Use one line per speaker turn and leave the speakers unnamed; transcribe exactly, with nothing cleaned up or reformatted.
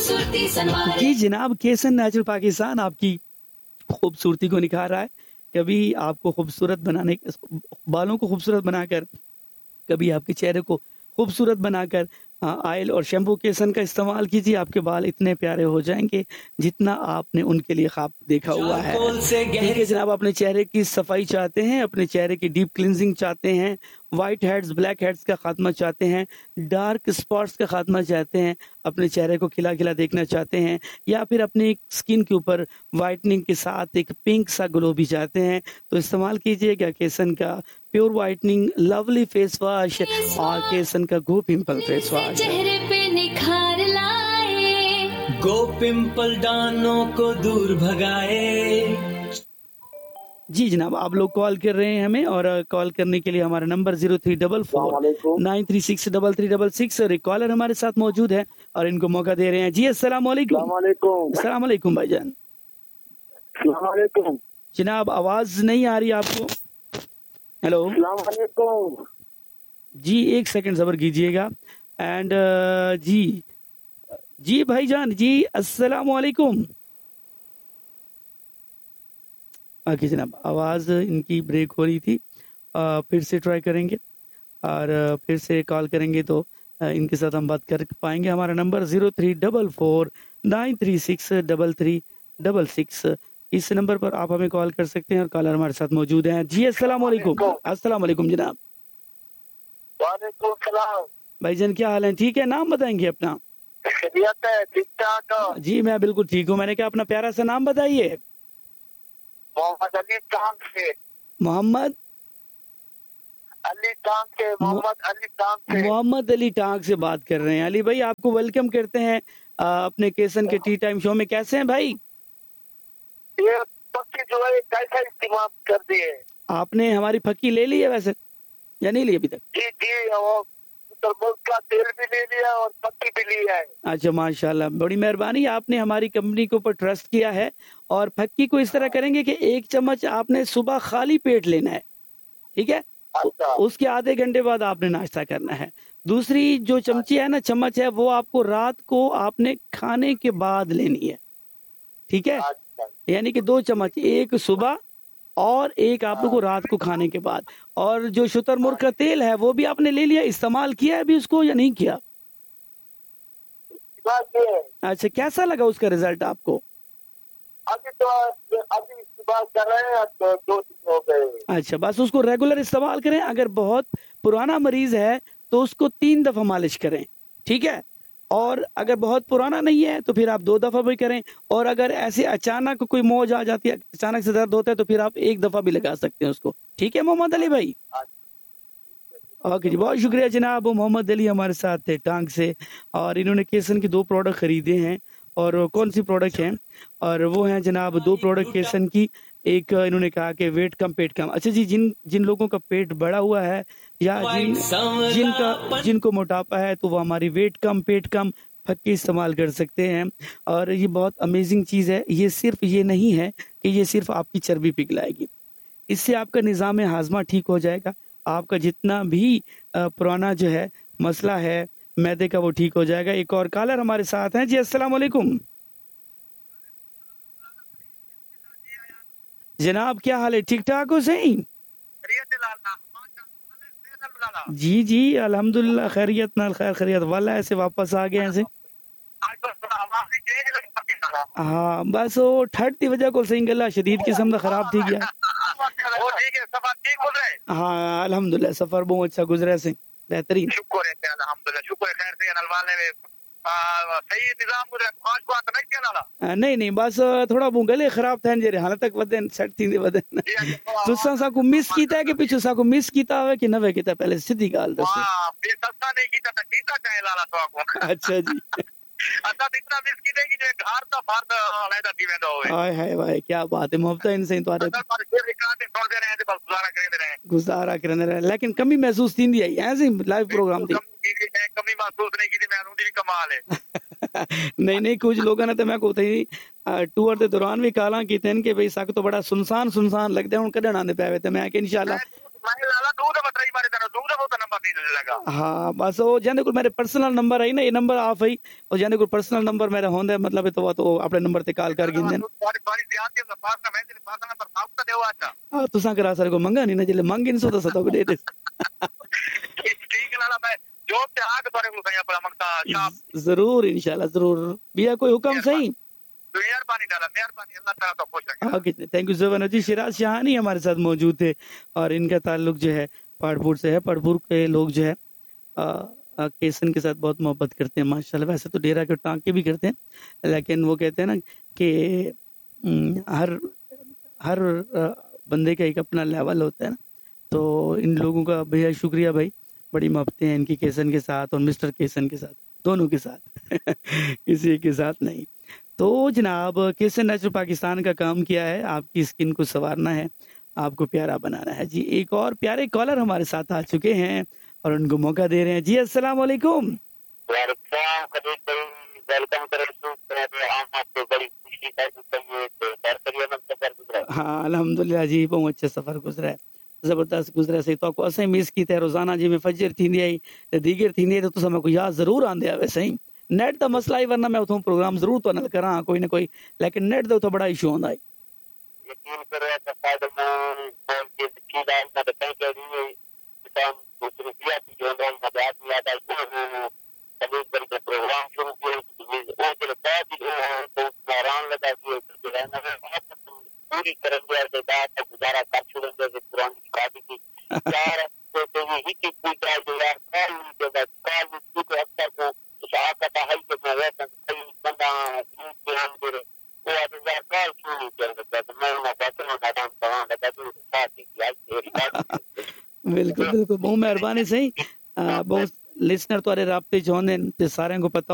جی جناب، کیسن نیچرل پاکستان آپ کی خوبصورتی کو نکھار رہا ہے. کبھی آپ کو خوبصورت بنانے بالوں کو خوبصورت بنا کر، کبھی آپ کے چہرے کو خوبصورت بنا کر آئل اور شیمپو کیسن کا استعمال کیجیے. آپ کے بال اتنے پیارے ہو جائیں گے جتنا آپ نے ان کے لیے خواب دیکھا ہوا ہے. ٹھیک ہے جناب، اپنے چہرے کی صفائی چاہتے ہیں، اپنے چہرے کی ڈیپ کلینزنگ چاہتے ہیں، وائٹ ہیڈز بلیک ہیڈز کا خاتمہ چاہتے ہیں، ڈارک اسپاٹس کا خاتمہ چاہتے ہیں، اپنے چہرے کو کھلا کھلا دیکھنا چاہتے ہیں، یا پھر اپنی اسکن کے اوپر وائٹننگ کے ساتھ ایک پنک سا گلو بھی چاہتے ہیں، تو استعمال کیجیے گا کیسن کا pure whitening lovely face wash اور کیسن کا گو پمپل فیس واش.
چہرے پہ نکھار لائے،
گو پمپل دانوں کو دور بھگائے.
جی جناب، آپ لوگ کال کر رہے ہیں ہمیں، اور کال کرنے کے لیے ہمارا number zero three double four nine three six double three double six. اور ایک کالر ہمارے ساتھ موجود ہے اور ان کو موقع دے رہے ہیں. جی السلام علیکم.
السلام علیکم.
السلام علیکم بھائی جان.
السلام علیکم
جناب، آواز نہیں آ رہی آپ کو. ہیلو.
السلام علیکم.
جی ایک سیکنڈ صبر کیجیے گا. اینڈ جی جی بھائی جان، جی السلام علیکم. اوکے جناب، آواز ان کی بریک ہو رہی تھی. آ, پھر سے ٹرائی کریں گے اور پھر سے کال کریں گے تو ان کے ساتھ ہم بات کر پائیں گے. ہمارا number zero three double four nine three six double three double six. اس نمبر پر آپ ہمیں کال کر سکتے ہیں اور کالر ہمارے ساتھ موجود ہیں. جی السلام علیکم. السلام علیکم جناب.
وعلیکم السلام.
بھائی جان کیا حال ہے؟ ٹھیک ہے، نام بتائیں گے اپنا؟
خیریت ہے؟ ٹھیک ٹھاک.
جی میں بالکل ٹھیک ہوں. میں نے کہا اپنا پیارا سا نام بتائیے.
محمد علی ٹانگ سے.
محمد
علی ٹانگ سے. محمد علی ٹانگ سے.
محمد علی ٹانگ سے بات کر رہے ہیں. علی بھائی آپ کو ویلکم کرتے ہیں اپنے کیسن کے ٹی ٹائم شو میں. کیسے ہیں بھائی؟
یہ پکی جو ہے کیسا استعمال کر دیے
آپ نے؟ ہماری پھکی لے لی ہے ویسے یا نہیں لی ابھی تک؟
جی جی، وہ تربوز کا تیل بھی لے لیا اور پکی بھی لی ہے.
اچھا ماشاء اللہ، بڑی مہربانی. آپ نے ہماری کمپنی کے اوپر ٹرسٹ کیا ہے. اور پھکی کو اس طرح کریں گے کہ ایک چمچ آپ نے صبح خالی پیٹ لینا ہے، ٹھیک ہے؟ اس کے آدھے گھنٹے بعد آپ نے ناشتہ کرنا ہے. دوسری جو چمچی ہے نا، چمچ ہے، وہ آپ کو رات کو آپ نے کھانے کے بعد لینی ہے، ٹھیک ہے؟ یعنی کہ دو چمچ، ایک صبح اور ایک آپ کو رات کو کھانے کے بعد. اور جو شتر مرغ کا تیل ہے وہ بھی آپ نے لے لیا، استعمال کیا ہے ابھی اس کو یا نہیں کیا؟ اچھا، کیسا لگا اس کا رزلٹ آپ کو؟
ابھی تو ابھی استعمال کر رہے ہیں تو دو دن ہو گئے.
اچھا، بس اس کو ریگولر استعمال کریں. اگر بہت پرانا مریض ہے تو اس کو تین دفعہ مالش کریں، ٹھیک ہے؟ اور اگر بہت پرانا نہیں ہے تو پھر آپ دو دفعہ بھی کریں. اور اگر ایسے اچانک کوئی موج آ جاتی ہے، اچانک سے درد ہوتا ہے، تو پھر آپ ایک دفعہ بھی لگا سکتے ہیں اس کو. ٹھیک ہے محمد علی بھائی؟ اوکے جی، بہت شکریہ جناب. محمد علی ہمارے ساتھ تھے ٹانگ سے، اور انہوں نے کیسن کی دو پروڈکٹ خریدے ہیں. اور کون سی پروڈکٹ ہیں؟ اور وہ ہیں جناب دو پروڈکٹ کیسن کی. ایک انہوں نے کہا کہ ویٹ کم پیٹ کم. اچھا جی، جن جن لوگوں کا پیٹ بڑا ہوا ہے یا جن جن کا جن کو موٹاپا ہے، تو وہ ہماری ویٹ کم پیٹ کم پھکی استعمال کر سکتے ہیں. اور یہ بہت امیزنگ چیز ہے. یہ صرف یہ نہیں ہے کہ یہ صرف آپ کی چربی پگھلائے گی، اس سے آپ کا نظام ہاضمہ ٹھیک ہو جائے گا. آپ کا جتنا بھی پرانا جو ہے مسئلہ ہے معدے کا، وہ ٹھیک ہو جائے گا. ایک اور کالر ہمارے ساتھ ہیں. جی السلام علیکم جناب، کیا حال ہے؟ ٹھیک ٹھاک ہو؟ صحیح. جی جی الحمدللہ، خیریت نال خیر خیریت والا. ایسے واپس آ گئے ایسے. ہاں بس وہ ٹھنڈ کی وجہ کو صحیح گلا شدید قسم کا خراب تھی گیا. ہاں الحمدللہ سفر بہت اچھا گزرا سے، بہترین.
شکر ہے الحمدللہ. شکر خیر سے نلوانے میں صحیح نظام گزرا. خاص بات نہیں کیا لالا.
نہیں نہیں، بس تھوڑا وہ گلے خراب تھے جی، حالت تک ودن سیٹ تھی ودن. تساں سا کو مس کیتا ہے کہ پیچھے سا کو مس کیتا ہوئے کہ نہ کیتا؟ پہلے سیدھی گال دسو.
ہاں بھی سستا نہیں کیتا تھا، کیتا چاہے لالا تو کو.
اچھا جی.
اتا اتنا مس کیتے کہ جو گھر تا فرد علیحدہ تھی ویندا ہوئے.
ہائے ہائے ہائے، کیا بات ہے. محبت ان سے تواڈے گزارا کرنے رہے، لیکن کمی محسوس تھیندی ہے ایسے لائیو پروگرام دی.
کمی محسوس نہیں کی. میں انہوں دی کمال ہے.
نہیں نہیں، کچھ لوگوں نے تو میں کوتے ٹور دے دوران بھی کالاں کیتے ہیں کہ بھئی ساک تو بڑا سنسان سنسان لگدا ہے، ہن کڈن آندے پے تے میں کہ انشاءاللہ हाँ बस वो जाने को मेरे पर्सनल नंबर है ना ये नंबर आप है और जाने को पर्सनल नंबर मेरा होंदा मतलब तो तो अपने नंबर ते कॉल कर गिंदन
थोड़ी थोड़ी ज्यादा है पास ना मैं तेरे पास नंबर साफ कर देवा अच्छा
हां तुसा करा सर को मंगा नहीं ना जले मंगिन सो तो सतो को दे दे
ठीक लाला मैं जॉब पे आके तोरे को सही अपना मंगता शाम
जरूर इंशाल्लाह जरूर भैया कोई हुक्म सही
मेहरबानी डाला मेहरबानी अल्लाह ताला तो खुश रखे
okay thank you so much जी शिराज शाहानी हमारे साथ मौजूद थे और इनका ताल्लुक जो है पहाड़पुर से है पहाड़पुर के लोग जो है आ, आ, केसन के साथ बहुत मोहब्बत करते हैं माशाल्लाह वैसे तो डेरा के टांके भी करते हैं लेकिन वो कहते हैं ना कि हर हर बंदे का एक अपना लेवल होता है ना तो इन लोगों का भैया शुक्रिया भाई बड़ी मोहब्बतें हैं इनकी केसन के साथ और मिस्टर केसन के साथ दोनों के साथ किसी के साथ नहीं तो जनाब केसन नेचुरल पाकिस्तान का काम किया है आपकी स्किन को संवारना है आपको प्यारा बनाना है जी एक और प्यारे कॉलर हमारे साथ आ चुके हैं और उनको मौका दे रहे हैं जी अस्सलाम वालेकुम हाँ अल्हम्दुलिल्लाह जी बहुत अच्छा सफर गुजरा है जबरदस्त गुजरा सही तो असें मिस की थे रोजाना जिवें फजर थींदी आई ते दीगर थींदी तो तुसां को याद जरूर आंदे आवे सही नेट दा मसला ही वरना मैं उथों प्रोग्राम जरूर तो नल करा कोई ना कोई लेकिन नेट दा उथों बड़ा इशू आंदा है
यकीन करो ऐसा फायदा में फोन के की लाइन में बताएं कि ये काम दूसरी किया कि जो लोग मदद में आता है सभी बड़े प्रोग्राम शुरू किए वो जो बाद ही तो हैरान लगा कि जो है ना पूरी तरह से बात गुजारा कर छोड़ेंगे जो पुरानी शादी की यार तो तो ये ही की पूजा जो यार कॉल नहीं देता कॉल उसको अक्सर को शाका है कि मैं वैसा कोई बंदा ध्यान दे रहे वो आज यार कॉल क्यों नहीं कर रहा तो मैं ना बात ना मैडम तमाम लगा तो साथ ही यार
बिल्कुल बिल्कुल बहुत मेहरबानी सही बहुत लिसनर ਤੁਹਾਡੇ ਰਾਬਤੇ ਚਾਹੁੰਦੇ ਨੇ ਤੇ ਸਾਰਿਆਂ ਨੂੰ ਪਤਾ